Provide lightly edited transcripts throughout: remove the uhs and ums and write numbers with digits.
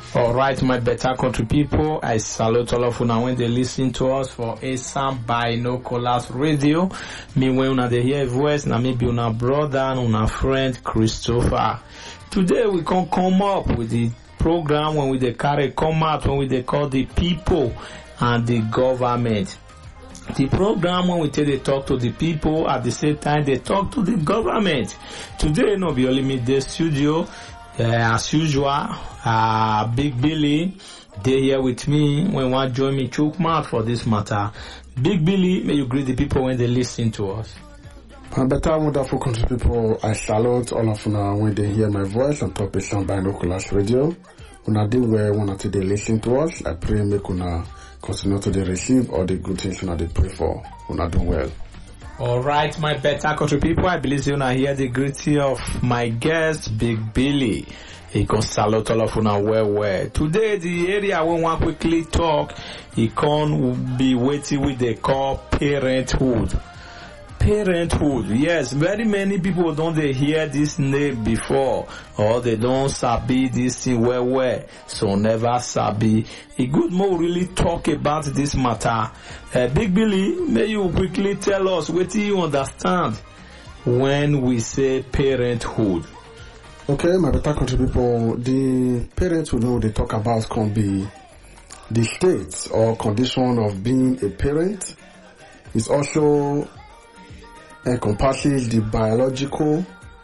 All right, my better country people, I salute all of you now when they listen to us for Asam Binoculars Radio. Me when una dey hear voice, na me be una brother and una friend Christopher. Today we can come up with the program when we dey carry come out when we dey call the people and the government. The program when we tell they talk to the people at the same time they talk to the government. Today no be only me the studio. As usual, Big Billy, they here with me when want join me choke mouth for this matter. Big Billy, may you greet the people when they listen to us. My better wonderful country people, I salute all of you when they hear my voice on top of Asam Binoculars Radio. When I do well, when they listen to us, I pray make una continue to receive all the good things they pray for. When I do well. All right, my better country people, I believe you now hear the greeting of my guest, Big Billy. He can salute all of you now well. Today, the area we want quickly talk, he can be waiting with the call parenthood. Parenthood, yes, very many people don't they hear this name before, or they don't sabi this thing well, so never sabi. A good more really talk about this matter. Big Billy, may you quickly tell us what do you understand when we say parenthood? Okay, my better country people, the parenthood they talk about can be the state or condition of being a parent. It's also encompasses the biological,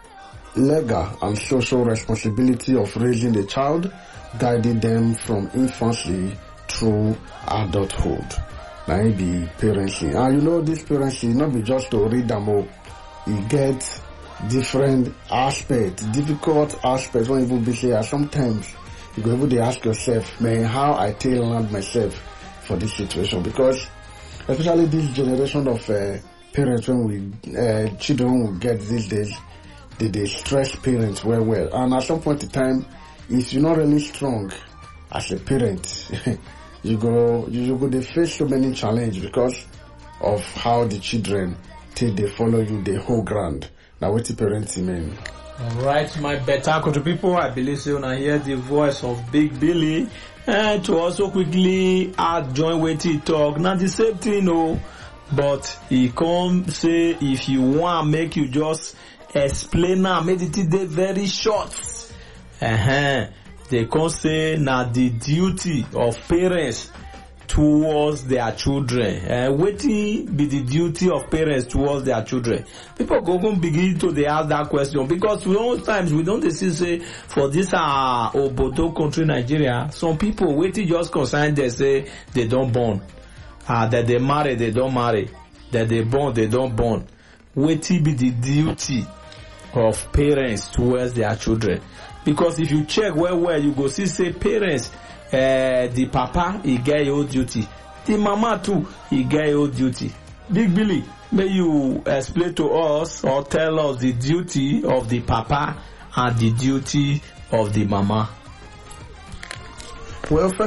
legal, and social responsibility of raising a child, guiding them from infancy through adulthood. Now it be parenting. And you know this parenting not be just to read them up. You get different aspects, difficult aspects when you be say sometimes you go able to ask yourself, man, how I tailor myself for this situation, because especially this generation of parents when we children will get these days, they stress parents well, and at some point in time, if you're not really strong as a parent, you go they face so many challenges because of how the children take they follow you the whole ground. Now what the parenting mean? All right, my better country people, I believe you now hear the voice of Big Billy, and to also quickly join with he talk. Now the same thing, no. But he come say if you want make you just explain now, make it very short. They come say now the duty of parents towards their children. Waiting be the duty of parents towards their children. People go begin to they ask that question because most times we don't see say for this Obodo country Nigeria, some people waiting just concern they say they don't born. That they marry, they don't marry. That they born, they don't born. Waiting be the duty of parents towards their children. Because if you check well, you go see say parents, the papa, he get your duty. The mama too, he get your duty. Big Billy, may you explain to us or tell us the duty of the papa and the duty of the mama? Well, first